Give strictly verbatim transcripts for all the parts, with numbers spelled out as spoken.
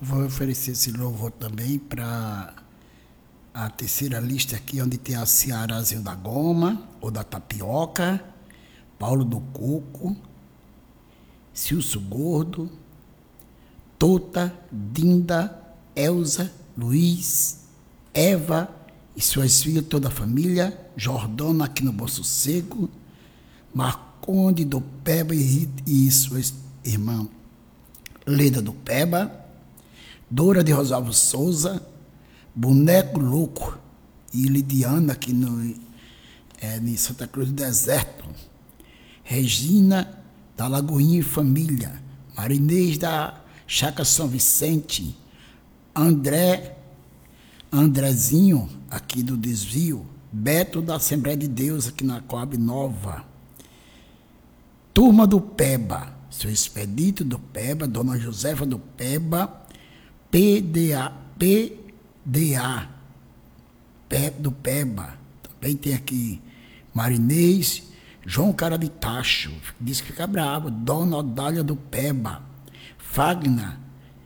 Vou oferecer esse louvor também para a terceira lista aqui, onde tem a Cearazinho da Goma, ou da Tapioca, Paulo do Coco, Cilso Gordo, Tota, Dinda, Elza, Luiz, Eva e suas filhas, toda a família, Jordana aqui no Bom Sossego, Marconde do Peba e, e suas irmãs, Leda do Peba, Dora de Rosalvo Souza, Boneco Louco e Lidiana aqui no, é, em Santa Cruz do Deserto, Regina da Lagoinha e Família, Marinês da Chácara São Vicente, André, Andrezinho aqui do Desvio, Beto da Assembleia de Deus aqui na Coab Nova, Turma do Peba, seu Expedito do Peba, Dona Josefa do Peba, P D A, P D A Pe, do Peba, também tem aqui Marinês, João Cara de Tacho, diz que fica bravo, Dona Odália do Peba, Fagna,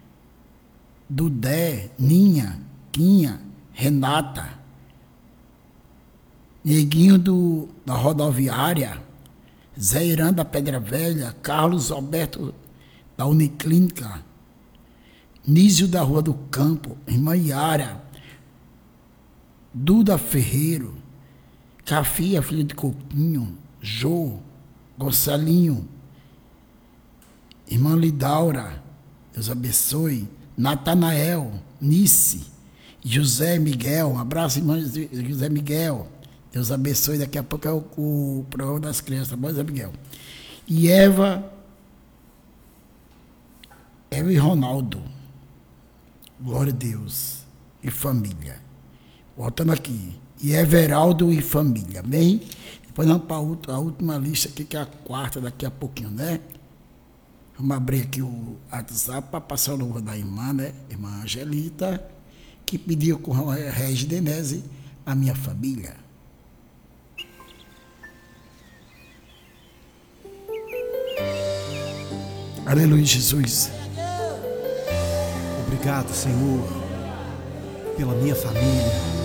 Dudé, Ninha, Quinha, Renata, Neguinho do, da Rodoviária, Zé Irã da Pedra Velha, Carlos Alberto da Uniclínica, Nísio da Rua do Campo, Irmã Iara, Duda Ferreiro, Cafia, filho de Coutinho, Jô, Gonçalinho, Irmã Lidaura, Deus abençoe, Natanael, Nice, José Miguel, um abraço, irmã José Miguel, Deus abençoe, daqui a pouco é o, o programa das crianças, tá bom, José Miguel? E Eva, Eva e Ronaldo, glória a Deus, e família. Voltando aqui, e Everaldo e família, bem? Depois vamos para a última lista aqui, que é a quarta, daqui a pouquinho, né? Vamos abrir aqui o WhatsApp para passar o louvor da irmã, né? Irmã Angelita, que pediu com a Regis Denese a minha família. Aleluia, Jesus. Obrigado, Senhor, pela minha família.